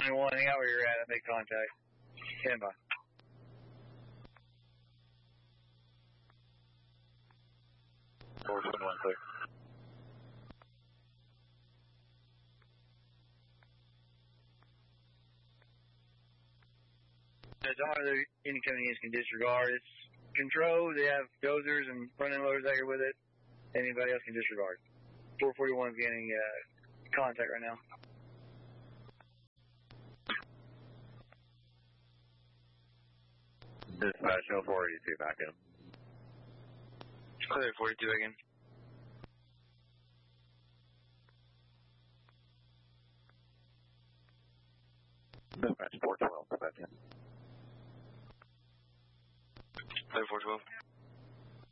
491, hang out where you're at. I make contact. Stand by. One clear. Don't have any coming in can disregard. It's control. They have dozers and front end loaders out here with it. Anybody else can disregard. 441 is getting contact right now. Dispatch, no 482 back in. Clear 42 again. Dispatch 412 back in. Clear 412.